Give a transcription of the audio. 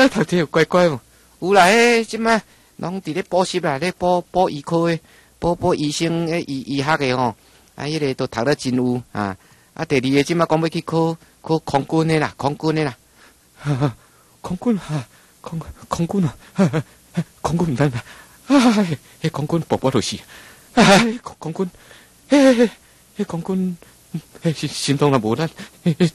读册有乖乖无？有啦，即摆拢伫咧补习啦，咧补医科诶，补医生诶，医学诶吼。迄个都读得真有啊！第二个即摆讲要去考空军诶啦，空军诶啦。空军啊，空军啊，空军毋通啦！迄空军薄薄就是，空军，迄空军，心脏也无力，